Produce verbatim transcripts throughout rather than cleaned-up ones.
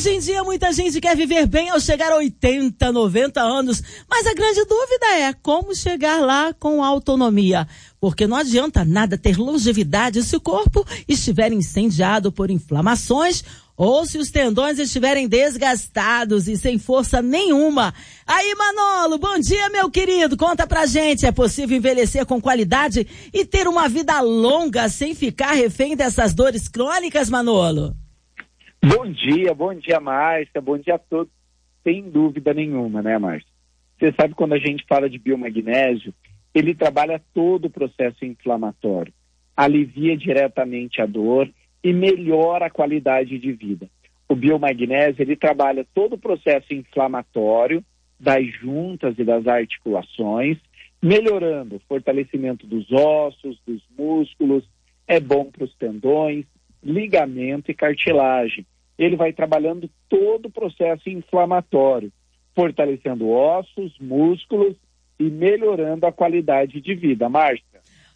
Hoje em dia muita gente quer viver bem ao chegar a oitenta, noventa anos, mas a grande dúvida é como chegar lá com autonomia. Porque não adianta nada ter longevidade se o corpo estiver incendiado por inflamações ou se os tendões estiverem desgastados e sem força nenhuma. Aí, Manolo, bom dia, meu querido. Conta pra gente, é possível envelhecer com qualidade e ter uma vida longa sem ficar refém dessas dores crônicas, Manolo? Bom dia, bom dia, Márcia, bom dia a todos. Sem dúvida nenhuma, né, Márcia? Você sabe, quando a gente fala de biomagnésio, ele trabalha todo o processo inflamatório, alivia diretamente a dor e melhora a qualidade de vida. O biomagnésio, ele trabalha todo o processo inflamatório das juntas e das articulações, melhorando o fortalecimento dos ossos, dos músculos, é bom para os tendões, ligamento e cartilagem. Ele vai trabalhando todo o processo inflamatório, fortalecendo ossos, músculos e melhorando a qualidade de vida. Márcia?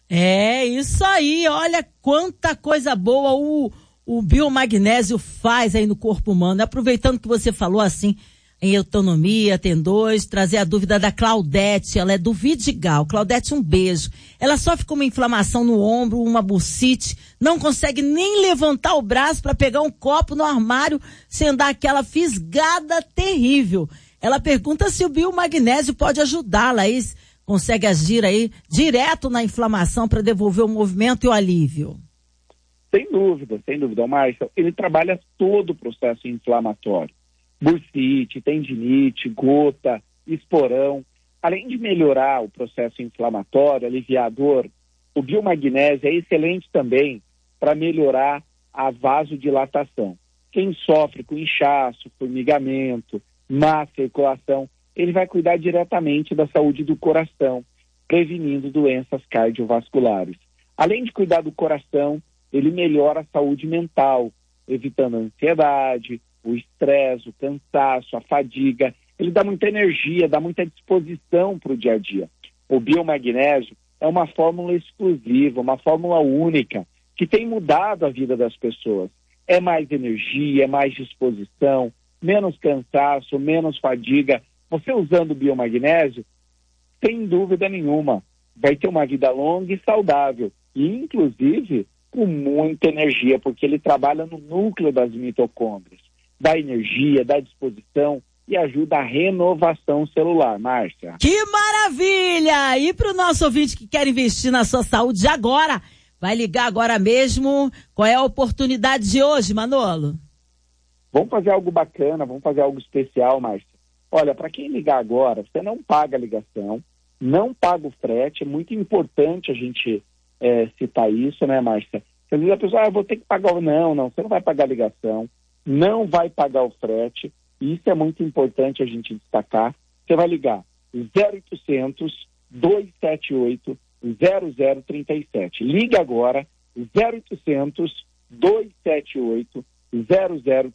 É isso aí, olha quanta coisa boa o, o biomagnésio faz aí no corpo humano. Aproveitando que você falou assim em autonomia, tendões, trazer a dúvida da Claudete, ela é do Vidigal. Claudete, um beijo. Ela sofre com uma inflamação no ombro, uma bursite, não consegue nem levantar o braço para pegar um copo no armário sem dar aquela fisgada terrível. Ela pergunta se o biomagnésio pode ajudá-la aí, consegue agir aí direto na inflamação para devolver o movimento e o alívio. Sem dúvida, sem dúvida, Márcia. Ele trabalha todo o processo inflamatório. Bursite, tendinite, gota, esporão. Além de melhorar o processo inflamatório, aliviar a dor, o biomagnésio é excelente também para melhorar a vasodilatação. Quem sofre com inchaço, formigamento, má circulação, ele vai cuidar diretamente da saúde do coração, prevenindo doenças cardiovasculares. Além de cuidar do coração, ele melhora a saúde mental, evitando a ansiedade, o estresse, o cansaço, a fadiga. Ele dá muita energia, dá muita disposição para o dia a dia. O biomagnésio é uma fórmula exclusiva, uma fórmula única, que tem mudado a vida das pessoas. É mais energia, é mais disposição, menos cansaço, menos fadiga. Você usando o biomagnésio, sem dúvida nenhuma, vai ter uma vida longa e saudável. E, inclusive, com muita energia, porque ele trabalha no núcleo das mitocôndrias. Dá energia, dá disposição e ajuda a renovação celular. Márcia? Que maravilha! E para o nosso ouvinte que quer investir na sua saúde agora, vai ligar agora mesmo. Qual é a oportunidade de hoje, Manolo? Vamos fazer algo bacana, vamos fazer algo especial, Márcia. Olha, para quem ligar agora, você não paga a ligação, não paga o frete. É muito importante a gente é, citar isso, né, Márcia? Às vezes a pessoa, ah, eu vou ter que pagar o... Não, não, você não vai pagar a ligação, não vai pagar o frete. E isso é muito importante a gente destacar. Você vai ligar zero oitocentos, dois sete oito, zero zero três sete. Liga agora, zero oitocentos, dois sete oito, zero zero